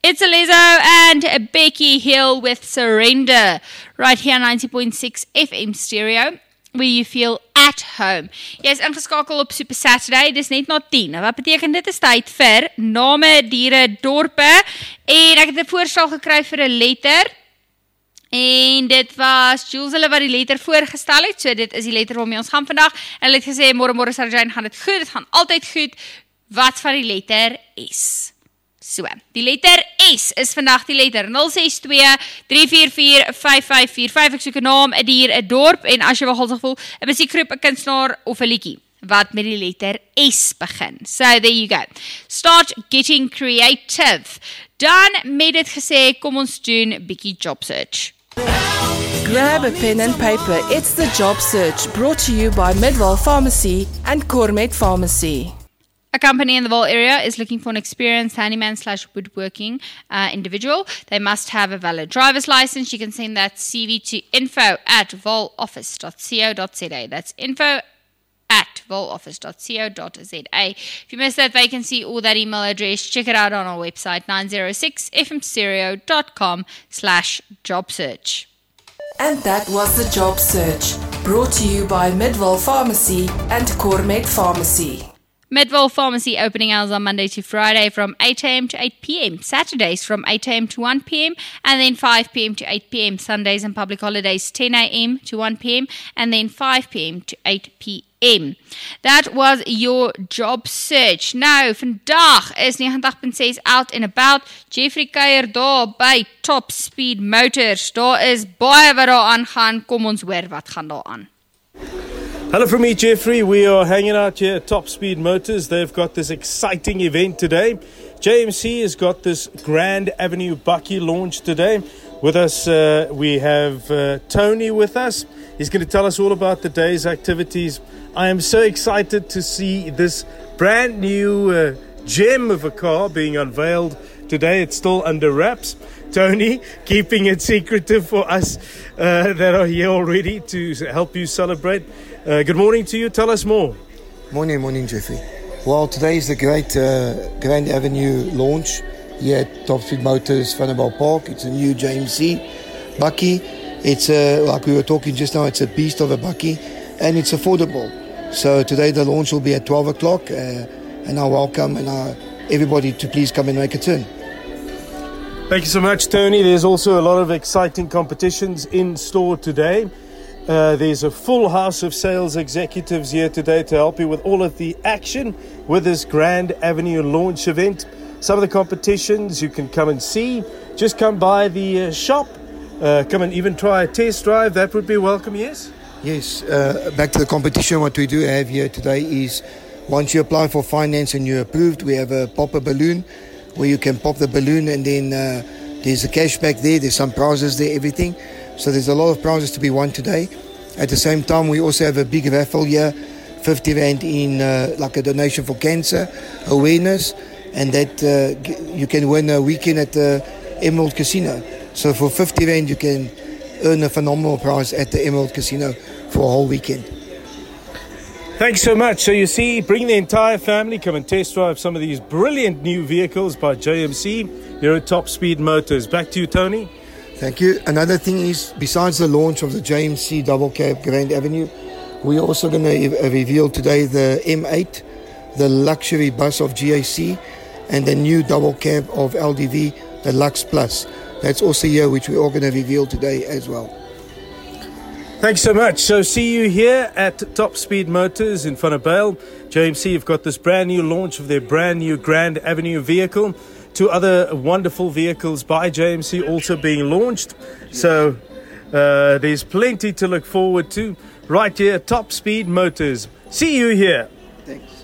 It's Alezo and Becky Hill with Surrender, right here on 90.6 FM stereo, where you feel at home. Jy is ingeskakel op Super Saturday, dis net na 10. Wat beteken dit is tyd vir name, diere, dorpe, en ek het 'n voorstel gekry vir 'n letter, en dit was Jules hulle wat die letter voorgestel het, so dit is die letter waarmee ons gaan vandag, en hulle het gesê, môre Sarjane, gaan dit goed, dit gaan altyd goed, wat van die letter is? So, die letter S is vandag die letter 062-344-5545. Ek soek 'n naam, 'n dier, 'n dorp, en as jy wel gulsig voel, 'n musiekgroep, 'n kunstenaar of 'n liedjie wat met die letter S begin. So, there you go. Start getting creative. Dan met dit gesê, kom ons doen 'n bietjie job search. Grab a pen and paper. It's the job search, brought to you by Midwell Pharmacy and Cormet Pharmacy. A company in the Vaal area is looking for an experienced handyman/woodworking individual. They must have a valid driver's license. You can send that CV to info@vaaloffice.co.za. That's info@vaaloffice.co.za. If you missed that vacancy or that email address, check it out on our website, 906fmstereo.com/job search. And that was the job search, brought to you by Midwell Pharmacy and Cormet Pharmacy. Midwell Pharmacy opening hours on Monday to Friday from 8 a.m. to 8 p.m. Saturdays from 8 a.m. to 1 p.m. and then 5 p.m. to 8 p.m. Sundays and public holidays 10 a.m. to 1 p.m. and then 5 p.m. to 8 p.m. That was your job search. Nou, vandag is 90.6 out and about. Jeffrey kuier daar by Top Speed Motors. Daar is baie wat daar aangaan. Kom ons hoor wat gaan daar aan. Hello from me, Jeffrey. We are hanging out here at Top Speed Motors. They've got this exciting event today. JMC has got this Grand Avenue Bakkie launch today. With us, we have Tony with us. He's going to tell us all about the day's activities. I am so excited to see this brand new gem of a car being unveiled today. It's still under wraps. Tony, keeping it secretive for us that are here already to help you celebrate. Good morning to you. Tell us more. Morning, Jeffrey. Well, today is the great Grand Avenue launch here at Top Speed Motors, Vanderbijl Park. It's a new JMC bakkie. It's like we were talking just now, it's a beast of a bakkie, and it's affordable. So today the launch will be at 12 o'clock, and I welcome everybody to please come and make a turn. Thank you so much, Tony. There's also a lot of exciting competitions in store today. There's a full house of sales executives here today to help you with all of the action with this Grand Avenue launch event. Some of the competitions you can come and see. Just come by the shop. Come and even try a test drive. That would be welcome, yes? Yes. Back to the competition, what we do have here today is once you apply for finance and you're approved, we have a pop a balloon where you can pop the balloon, and then there's a cashback there. There's some prizes there, everything. So there's a lot of prizes to be won today. At the same time, we also have a big raffle here, 50 Rand in like a donation for cancer awareness, and that you can win a weekend at the Emerald Casino. So for 50 Rand, you can earn a phenomenal prize at the Emerald Casino for a whole weekend. Thanks so much. So you see, bring the entire family, come and test drive some of these brilliant new vehicles by JMC here at Top Speed Motors. Back to you, Tony. Thank you. Another thing is, besides the launch of the JMC Double Cab Grand Avenue, we're also going to reveal today the M8, the luxury bus of GAC, and the new double cab of LDV, the Lux Plus. That's also here, which we're all going to reveal today as well. Thanks so much. So see you here at Top Speed Motors in Vanderbijl. JMC have got this brand new launch of their brand new Grand Avenue vehicle. Two other wonderful vehicles by JMC also being launched. So there's plenty to look forward to right here at Top Speed Motors. See you here. Thanks.